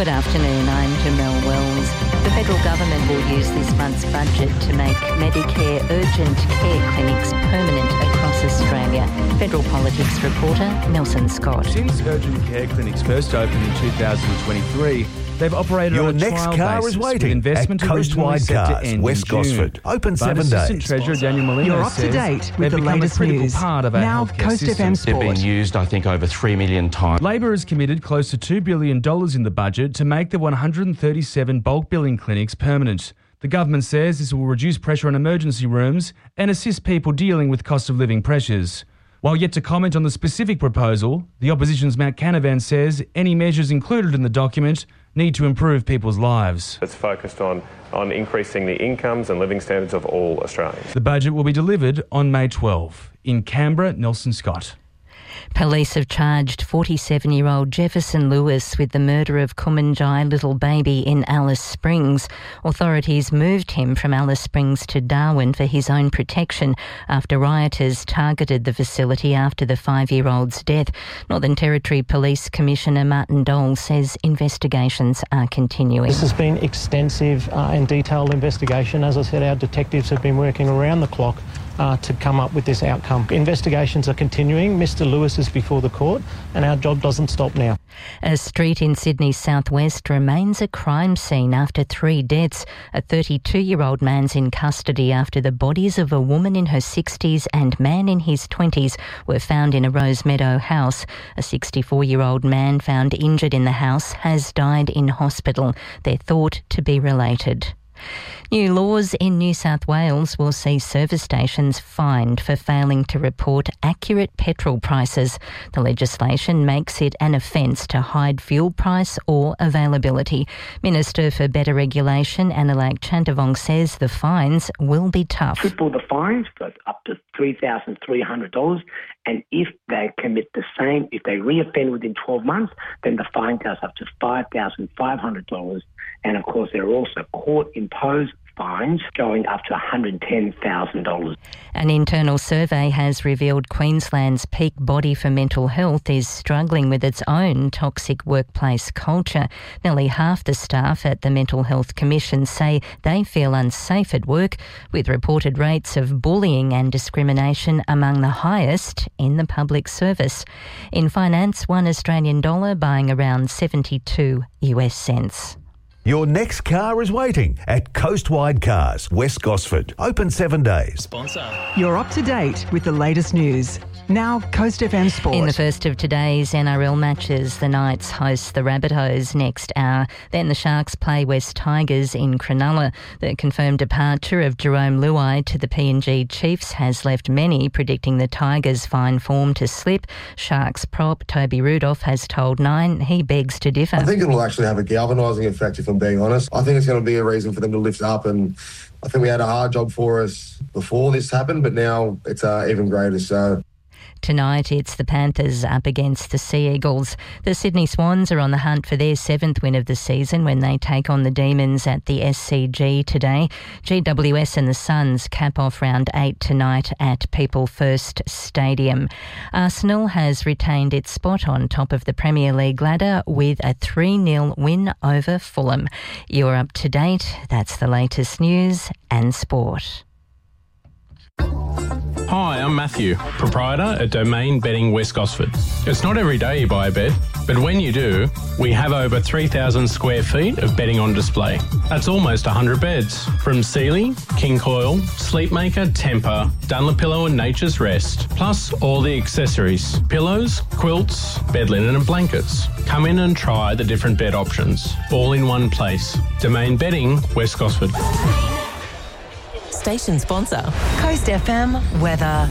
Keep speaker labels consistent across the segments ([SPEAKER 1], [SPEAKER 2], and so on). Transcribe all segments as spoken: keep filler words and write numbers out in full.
[SPEAKER 1] Good afternoon, I'm Jamelle Wells. The federal government will use this month's budget to make Medicare urgent care clinics permanent across Australia. Federal politics reporter Nelson Scott.
[SPEAKER 2] Since urgent care clinics first opened in two thousand twenty-three, they've operated
[SPEAKER 3] Your
[SPEAKER 2] on a
[SPEAKER 3] next
[SPEAKER 2] trial
[SPEAKER 3] car
[SPEAKER 2] basis
[SPEAKER 3] is waiting
[SPEAKER 2] with investment
[SPEAKER 3] at
[SPEAKER 2] originally
[SPEAKER 3] Coastwide
[SPEAKER 2] set to
[SPEAKER 3] Cars,
[SPEAKER 2] end
[SPEAKER 3] West
[SPEAKER 2] in June.
[SPEAKER 3] Gosford. Open
[SPEAKER 2] But
[SPEAKER 3] seven
[SPEAKER 2] Assistant
[SPEAKER 3] days.
[SPEAKER 2] Treasurer Daniel Molino
[SPEAKER 4] You're up to
[SPEAKER 2] says
[SPEAKER 4] date with
[SPEAKER 2] they've
[SPEAKER 4] the
[SPEAKER 2] become
[SPEAKER 4] latest
[SPEAKER 2] a critical
[SPEAKER 4] news.
[SPEAKER 2] part of our
[SPEAKER 4] Now,
[SPEAKER 2] healthcare
[SPEAKER 4] Coast
[SPEAKER 2] system.
[SPEAKER 4] F M Sport.
[SPEAKER 5] They've been used, I think, over three million times.
[SPEAKER 2] Labor has committed close to two billion dollars in the budget to make the one hundred thirty-seven bulk billing clinics permanent. The government says this will reduce pressure on emergency rooms and assist people dealing with cost of living pressures. While yet to comment on the specific proposal, the opposition's Matt Canavan says any measures included in the document need to improve people's lives.
[SPEAKER 6] It's focused on, on increasing the incomes and living standards of all Australians.
[SPEAKER 2] The budget will be delivered on May twelfth. In Canberra, Nelson Scott.
[SPEAKER 1] Police have charged forty-seven-year-old Jefferson Lewis with the murder of Kumanjai little baby in Alice Springs. Authorities moved him from Alice Springs to Darwin for his own protection after rioters targeted the facility after the five-year-old's death. Northern Territory Police Commissioner Martin Dole says investigations are continuing.
[SPEAKER 7] This has been extensive uh, and detailed investigation. As I said, our detectives have been working around the clock Uh, to come up with this outcome. Investigations are continuing. Mister Lewis is before the court and our job doesn't stop now.
[SPEAKER 1] A street in Sydney's southwest remains a crime scene after three deaths. A thirty-two-year-old man's in custody after the bodies of a woman in her sixties and man in his twenties were found in a Rosemeadow house. A sixty-four-year-old man found injured in the house has died in hospital. They're thought to be related. New laws in New South Wales will see service stations fined for failing to report accurate petrol prices. The legislation makes it an offence to hide fuel price or availability. Minister for Better Regulation, Anilak Chantavong, says the fines will be tough.
[SPEAKER 8] Triple the fines for up to three thousand three hundred dollars. And if they commit the same, if they reoffend within twelve months, then the fine goes up to five thousand five hundred dollars. And of course, there are also court-imposed fines going up to one hundred ten thousand dollars.
[SPEAKER 1] An internal survey has revealed Queensland's peak body for mental health is struggling with its own toxic workplace culture. Nearly half the staff at the Mental Health Commission say they feel unsafe at work, with reported rates of bullying and discrimination among the highest in the public service. In finance, one Australian dollar buying around seventy-two US cents.
[SPEAKER 3] Your next car is waiting at Coastwide Cars, West Gosford. Open seven days.
[SPEAKER 4] Sponsor. You're up to date with the latest news. Now, Coast F M Sport.
[SPEAKER 1] In the first of today's N R L matches, the Knights host the Rabbitohs next hour. Then the Sharks play West Tigers in Cronulla. The confirmed departure of Jerome Luai to the P N G Chiefs has left many predicting the Tigers' fine form to slip. Sharks prop Toby Rudolph has told Nine he begs to differ.
[SPEAKER 9] I think it will actually have a galvanising effect, if I'm being honest. I think it's going to be a reason for them to lift up, and I think we had a hard job for us before this happened, but now it's uh, even greater. So.
[SPEAKER 1] Tonight, it's the Panthers up against the Sea Eagles. The Sydney Swans are on the hunt for their seventh win of the season when they take on the Demons at the S C G today. G W S and the Suns cap off round eight tonight at People First Stadium. Arsenal has retained its spot on top of the Premier League ladder with a three nil win over Fulham. You're up to date. That's the latest news and sport.
[SPEAKER 10] Hi, I'm Matthew, proprietor at Domain Bedding West Gosford. It's not every day you buy a bed, but when you do, we have over three thousand square feet of bedding on display. That's almost one hundred beds, from Sealy, King Coil, Sleepmaker, Temper, Dunlopillow and Nature's Rest, plus all the accessories, pillows, quilts, bed linen and blankets. Come in and try the different bed options, all in one place. Domain Bedding West Gosford.
[SPEAKER 11] Station sponsor.
[SPEAKER 4] Coast F M weather.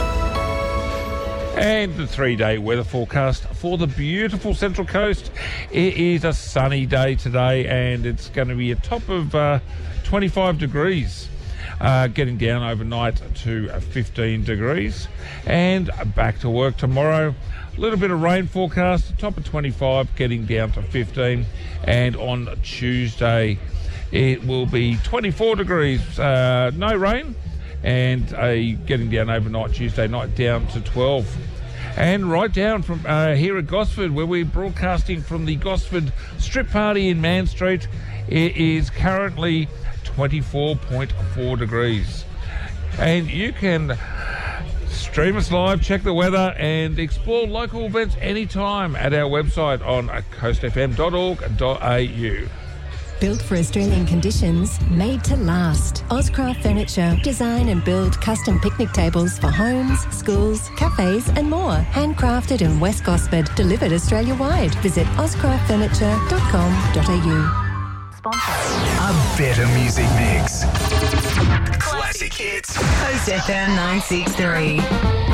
[SPEAKER 12] And the three-day weather forecast for the beautiful Central Coast. It is a sunny day today, and it's going to be a top of uh, twenty-five degrees. Uh, getting down overnight to fifteen degrees. And back to work tomorrow. A little bit of rain forecast, top of twenty-five, getting down to fifteen. And on Tuesday, it will be twenty-four degrees, uh, no rain, and uh, getting down overnight Tuesday night down to twelve. And right down from uh, here at Gosford, where we're broadcasting from the Gosford Strip Party in Man Street, it is currently twenty-four point four degrees. And you can stream us live, check the weather, and explore local events anytime at our website on coast f m dot org dot a u.
[SPEAKER 11] Built for Australian conditions, made to last. Ozcraft Furniture. Design and build custom picnic tables for homes, schools, cafes and more. Handcrafted in West Gosford. Delivered Australia-wide. Visit ozcraft furniture dot com dot a u.
[SPEAKER 13] A better music mix. Classic hits.
[SPEAKER 14] Coast F M nine six three.